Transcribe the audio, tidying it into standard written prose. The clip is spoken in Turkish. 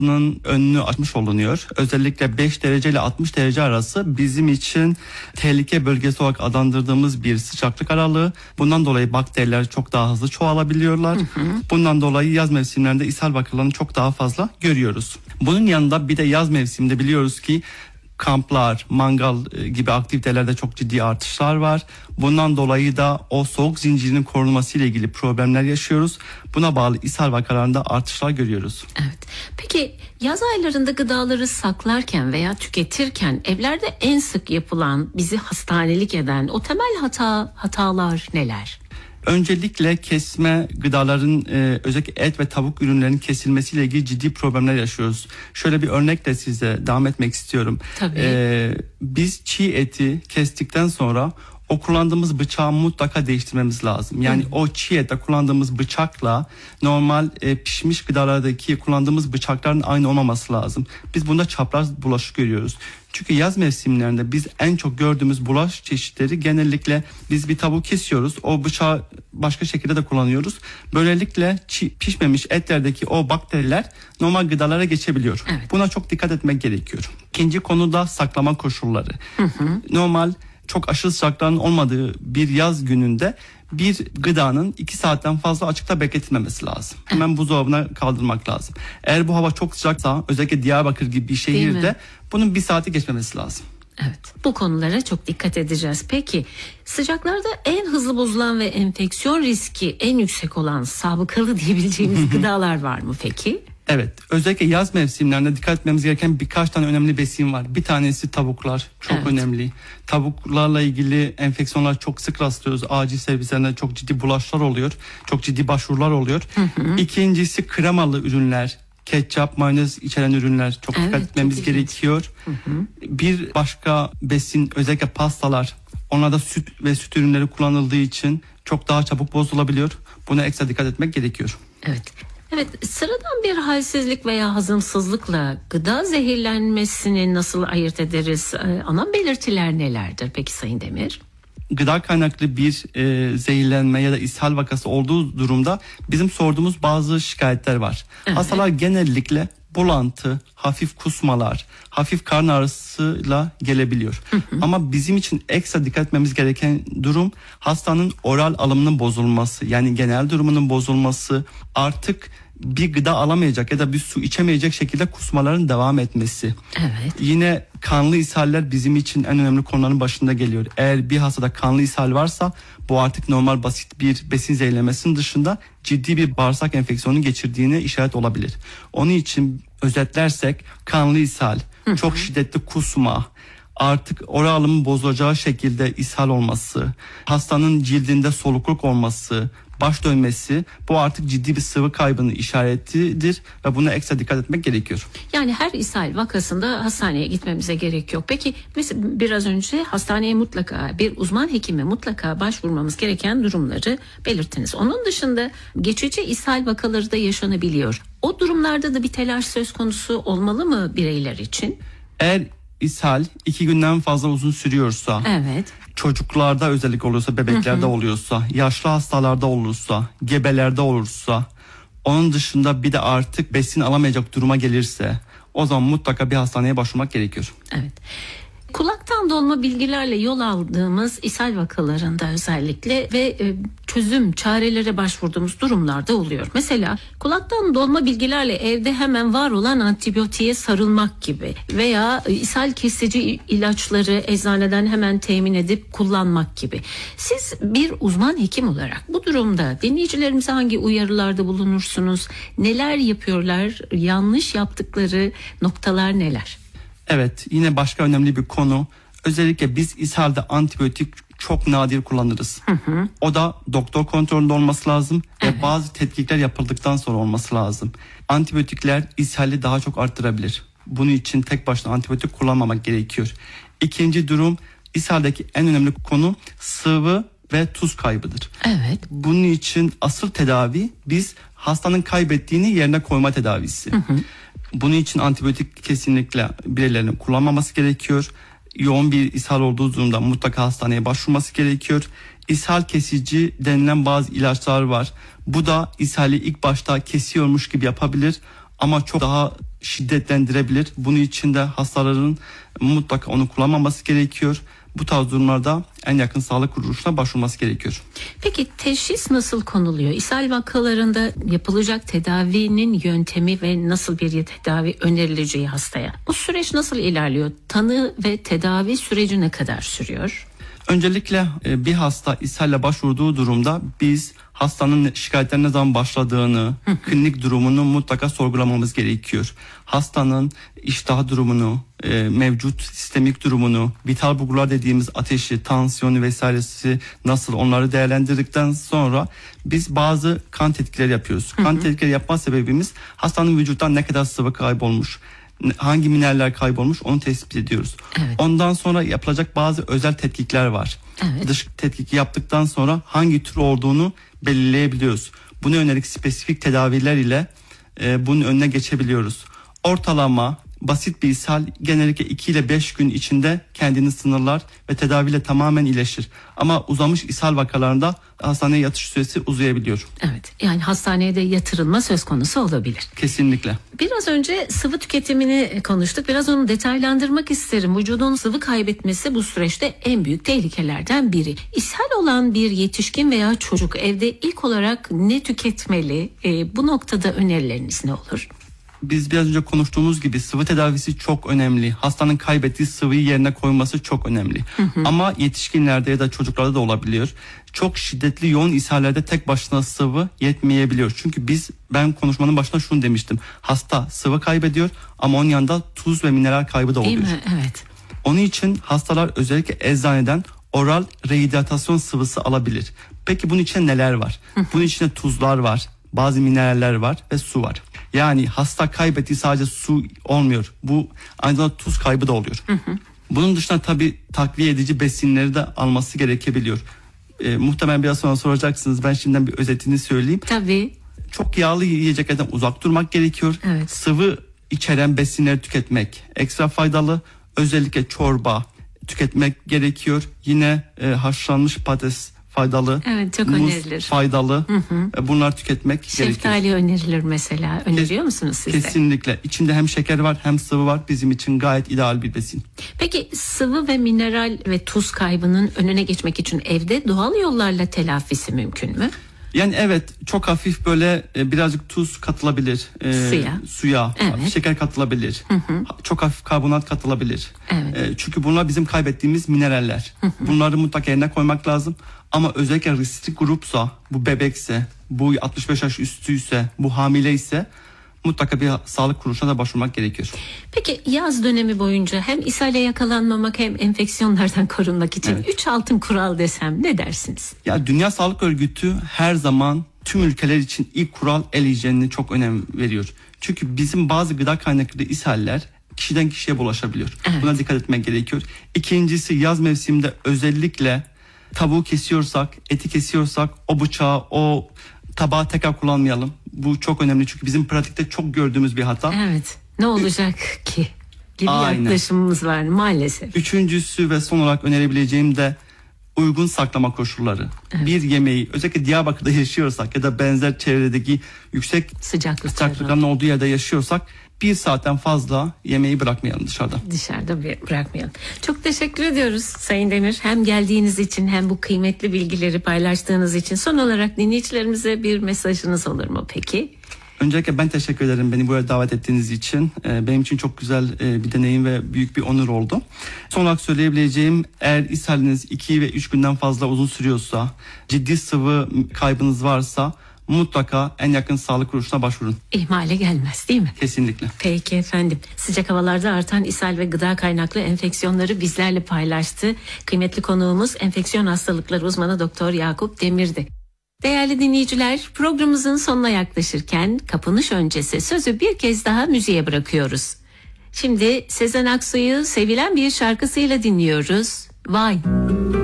önünü açmış olunuyor. Özellikle 5 derece ile 60 derece arası bizim için tehlike bölgesi olarak adlandırdığımız bir sıcaklık aralığı. Bundan dolayı bakteriler çok daha hızlı çoğalabiliyorlar. Bundan dolayı yaz mevsimlerinde ishal vakalarını çok daha fazla görüyoruz. Bunun yanında bir de yaz mevsiminde biliyoruz ki kamplar, mangal gibi aktivitelerde çok ciddi artışlar var. Bundan dolayı da o soğuk zincirinin korunması ile ilgili problemler yaşıyoruz. Buna bağlı ishal vakalarında artışlar görüyoruz. Evet. Peki yaz aylarında gıdaları saklarken veya tüketirken evlerde en sık yapılan, bizi hastanelik eden o temel hatalar neler? Öncelikle kesme gıdaların özellikle et ve tavuk ürünlerinin kesilmesiyle ilgili ciddi problemler yaşıyoruz. Şöyle bir örnekle size devam etmek istiyorum. Tabii. Biz çiğ eti kestikten sonra o kullandığımız bıçağı mutlaka değiştirmemiz lazım. Yani o çiğ ette kullandığımız bıçakla normal pişmiş gıdalardaki kullandığımız bıçakların aynı olmaması lazım. Biz bunda çapraz bulaş görüyoruz. Çünkü yaz mevsimlerinde biz en çok gördüğümüz bulaş çeşitleri genellikle biz bir tavuk kesiyoruz. O bıçağı başka şekilde de kullanıyoruz. Böylelikle pişmemiş etlerdeki o bakteriler normal gıdalara geçebiliyor. Evet. Buna çok dikkat etmek gerekiyor. İkinci konu da saklama koşulları. Normal çok aşırı sıcaklığın olmadığı bir yaz gününde bir gıdanın 2 saatten fazla açıkta bekletilmemesi lazım. Hemen buzdolabına kaldırmak lazım. Eğer bu hava çok sıcaksa özellikle Diyarbakır gibi bir şehirde bunun 1 saati geçmemesi lazım. Evet, bu konulara çok dikkat edeceğiz. Peki sıcaklarda en hızlı bozulan ve enfeksiyon riski en yüksek olan sabıkalı diyebileceğimiz gıdalar var mı peki? Evet, özellikle yaz mevsimlerinde dikkat etmemiz gereken birkaç tane önemli besin var. Bir tanesi tavuklar, çok önemli. Tavuklarla ilgili enfeksiyonlar çok sık rastlıyoruz. Acil servislerinde çok ciddi bulaşlar oluyor. Çok ciddi başvurular oluyor. İkincisi kremalı ürünler. Ketçap, mayonez içeren ürünler çok dikkat etmemiz gerekiyor. Bir başka besin özellikle pastalar. Onlarda süt ve süt ürünleri kullanıldığı için çok daha çabuk bozulabiliyor. Buna ekstra dikkat etmek gerekiyor. Evet, sıradan bir halsizlik veya hazımsızlıkla gıda zehirlenmesini nasıl ayırt ederiz? Ana belirtiler nelerdir peki Sayın Demir? Gıda kaynaklı bir zehirlenme ya da ishal vakası olduğu durumda bizim sorduğumuz bazı şikayetler var. Hastalar genellikle bulantı, hafif kusmalar, hafif karın ağrısıyla gelebiliyor. Ama bizim için ekstra dikkat etmemiz gereken durum hastanın oral alımının bozulması, yani genel durumunun bozulması, artık bir gıda alamayacak ya da bir su içemeyecek şekilde kusmaların devam etmesi. Yine kanlı ishaller bizim için en önemli konuların başında geliyor. Eğer bir hastada kanlı ishal varsa bu artık normal basit bir besin zehirlemesinin dışında ciddi bir bağırsak enfeksiyonu geçirdiğine işaret olabilir. Onun için özetlersek kanlı ishal, çok şiddetli kusma, artık oral alımın bozulacağı şekilde ishal olması, hastanın cildinde solukluk olması, baş dönmesi, bu artık ciddi bir sıvı kaybının işaretidir ve buna ekstra dikkat etmek gerekiyor. Yani her ishal vakasında hastaneye gitmemize gerek yok. Peki mesela biraz önce hastaneye mutlaka bir uzman hekime mutlaka başvurmamız gereken durumları belirttiniz. Onun dışında geçici ishal vakaları da yaşanabiliyor. O durumlarda da bir telaş söz konusu olmalı mı bireyler için? Eğer ishal 2 günden fazla uzun sürüyorsa, çocuklarda özellikle oluyorsa, bebeklerde oluyorsa, yaşlı hastalarda olursa, gebelerde olursa, onun dışında bir de artık besin alamayacak duruma gelirse o zaman mutlaka bir hastaneye başvurmak gerekiyor. Kulaktan dolma bilgilerle yol aldığımız ishal vakalarında özellikle ve çözüm çarelere başvurduğumuz durumlarda oluyor. Mesela kulaktan dolma bilgilerle evde hemen var olan antibiyotiğe sarılmak gibi veya ishal kesici ilaçları eczaneden hemen temin edip kullanmak gibi. Siz bir uzman hekim olarak bu durumda dinleyicilerimize hangi uyarılarda bulunursunuz? Neler yapıyorlar? Yanlış yaptıkları noktalar neler? Evet, yine başka önemli bir konu. Özellikle biz ishalde antibiyotik çok nadir kullanırız. O da doktor kontrolünde olması lazım ve bazı tetkikler yapıldıktan sonra olması lazım. Antibiyotikler ishali daha çok arttırabilir. Bunun için tek başına antibiyotik kullanmamak gerekiyor. İkinci durum, ishaldeki en önemli konu sıvı ve tuz kaybıdır. Bunun için asıl tedavi biz hastanın kaybettiğini yerine koyma tedavisi. Bunun için antibiyotik kesinlikle bireylerin kullanmaması gerekiyor. Yoğun bir ishal olduğu durumda mutlaka hastaneye başvurması gerekiyor. İshal kesici denilen bazı ilaçlar var. Bu da ishali ilk başta kesiyormuş gibi yapabilir ama çok daha şiddetlendirebilir. Bunun için de hastaların mutlaka onu kullanmaması gerekiyor. Bu tarz durumlarda en yakın sağlık kuruluşuna başvurması gerekiyor. Peki teşhis nasıl konuluyor? İshal vakalarında yapılacak tedavinin yöntemi ve nasıl bir tedavi önerileceği hastaya? Bu süreç nasıl ilerliyor? Tanı ve tedavi süreci ne kadar sürüyor? Öncelikle bir hasta ishalle başvurduğu durumda biz hastanın şikayetlerine ne zaman başladığını, klinik durumunu mutlaka sorgulamamız gerekiyor. Hastanın iştah durumunu, mevcut sistemik durumunu, vital bulgular dediğimiz ateşi, tansiyonu vesairesi nasıl, onları değerlendirdikten sonra biz bazı kan tetkikleri yapıyoruz. Kan tetkikleri yapma sebebimiz hastanın vücuttan ne kadar sıvı kaybolmuş, hangi mineraller kaybolmuş onu tespit ediyoruz. Evet. Ondan sonra yapılacak bazı özel tetkikler var. Evet. Dış tetkik yaptıktan sonra hangi tür olduğunu belirleyebiliyoruz. Buna yönelik spesifik tedaviler ile bunun önüne geçebiliyoruz. Ortalama basit bir ishal genellikle 2 ile 5 gün içinde kendini sınırlar ve tedaviyle tamamen iyileşir. Ama uzamış ishal vakalarında hastaneye yatış süresi uzayabiliyor. Evet, yani hastaneye de yatırılma söz konusu olabilir. Kesinlikle. Biraz önce sıvı tüketimini konuştuk. Biraz onu detaylandırmak isterim. Vücudun sıvı kaybetmesi bu süreçte en büyük tehlikelerden biri. İshal olan bir yetişkin veya çocuk evde ilk olarak ne tüketmeli? Bu noktada önerileriniz ne olur? Biz biraz önce konuştuğumuz gibi sıvı tedavisi çok önemli. Hastanın kaybettiği sıvıyı yerine koyması çok önemli. Ama yetişkinlerde ya da çocuklarda da olabiliyor. Çok şiddetli yoğun ishallerde tek başına sıvı yetmeyebiliyor. Çünkü ben konuşmanın başında şunu demiştim. Hasta sıvı kaybediyor ama onun yanında tuz ve mineral kaybı da oluyor. Değil mi? Evet. Onun için hastalar özellikle eczaneden oral rehidratasyon sıvısı alabilir. Peki bunun içinde neler var? Bunun içinde tuzlar var, bazı mineraller var ve su var. Yani hasta kaybettiği sadece su olmuyor. Bu aynı zamanda tuz kaybı da oluyor. Bunun dışında tabii takviye edici besinleri de alması gerekebiliyor. Muhtemelen biraz sonra soracaksınız. Ben şimdiden bir özetini söyleyeyim. Tabii. Çok yağlı yiyeceklerden uzak durmak gerekiyor. Evet. Sıvı içeren besinleri tüketmek ekstra faydalı. Özellikle çorba tüketmek gerekiyor. Yine haşlanmış patates faydalı. Evet, çok muz önerilir. faydalı. Bunlar tüketmek gerekiyor. Şeftali önerilir mesela. Öneriyor musunuz siz de? Kesinlikle. İçinde hem şeker var hem sıvı var. Bizim için gayet ideal bir besin. Peki sıvı ve mineral ve tuz kaybının önüne geçmek için evde doğal yollarla telafisi mümkün mü? Yani evet, çok hafif böyle birazcık tuz katılabilir. Suya. Evet. Şeker katılabilir. Çok hafif karbonat katılabilir. Evet. Çünkü bunlar bizim kaybettiğimiz mineraller. Bunları mutlaka yerine koymak lazım. Ama özellikle riskli grupsa, bu bebekse, bu 65 yaş üstüyse, bu hamile ise mutlaka bir sağlık kuruluşuna da başvurmak gerekiyor. Peki yaz dönemi boyunca hem ishale yakalanmamak hem enfeksiyonlardan korunmak için 3 altın kural desem ne dersiniz? Ya Dünya Sağlık Örgütü her zaman tüm ülkeler için ilk kural el hijyenine çok önem veriyor. Çünkü bizim bazı gıda kaynaklı ishaller kişiden kişiye bulaşabiliyor. Evet. Buna dikkat etmek gerekiyor. İkincisi, yaz mevsiminde özellikle tavuğu kesiyorsak, eti kesiyorsak o bıçağı, o tabağı tekrar kullanmayalım. Bu çok önemli çünkü bizim pratikte çok gördüğümüz bir hata. Evet. Ne olacak ki? Gibi Aynen. yaklaşımımız var maalesef. Üçüncüsü ve son olarak önerebileceğim de uygun saklama koşulları. Bir yemeği özellikle Diyarbakır'da yaşıyorsak ya da benzer çevredeki yüksek sıcaklıkların olduğu yerde yaşıyorsak 1 saatten fazla yemeği bırakmayalım dışarıda. Dışarıda bırakmayalım. Çok teşekkür ediyoruz Sayın Demir. Hem geldiğiniz için hem bu kıymetli bilgileri paylaştığınız için. Son olarak dinleyicilerimize bir mesajınız olur mu peki? Öncelikle ben teşekkür ederim beni buraya davet ettiğiniz için. Benim için çok güzel bir deneyim ve büyük bir onur oldu. Son olarak söyleyebileceğim, eğer ishaliniz 2 ve 3 günden fazla uzun sürüyorsa, ciddi sıvı kaybınız varsa mutlaka en yakın sağlık kuruluşuna başvurun. İhmale gelmez değil mi? Kesinlikle. Peki efendim. Sıcak havalarda artan ishal ve gıda kaynaklı enfeksiyonları bizlerle paylaştı. Kıymetli konuğumuz enfeksiyon hastalıkları uzmanı Doktor Yakup Demir'di. Değerli dinleyiciler, programımızın sonuna yaklaşırken kapanış öncesi sözü bir kez daha müziğe bırakıyoruz. Şimdi Sezen Aksu'yu sevilen bir şarkısıyla dinliyoruz. Vay!